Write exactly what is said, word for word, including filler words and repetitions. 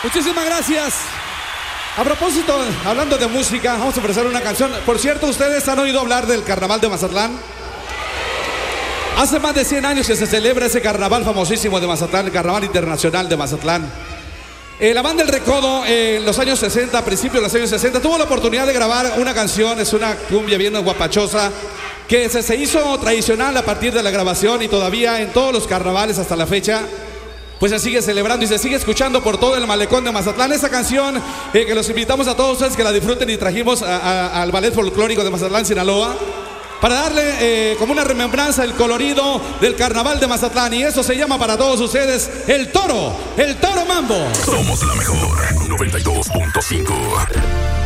Muchísimas gracias. A propósito, hablando de música, vamos a ofrecer una canción. Por cierto, ¿ustedes han oído hablar del Carnaval de Mazatlán? Hace más de cien años que se celebra ese carnaval famosísimo de Mazatlán, el Carnaval Internacional de Mazatlán. Eh, la banda El Recodo, eh, en los años sesenta, a principios de los años sesenta, tuvo la oportunidad de grabar una canción, es una cumbia bien guapachosa, que se, se hizo tradicional a partir de la grabación y todavía en todos los carnavales hasta la fecha, pues se sigue celebrando y se sigue escuchando por todo el malecón de Mazatlán. Esa canción eh, que los invitamos a todos ustedes que la disfruten y trajimos a, a, al Ballet Folclórico de Mazatlán, Sinaloa, para darle eh, como una remembranza el colorido del Carnaval de Mazatlán. Y eso se llama para todos ustedes El Toro, El Toro Mambo. Somos la mejor, noventa y dos punto cinco.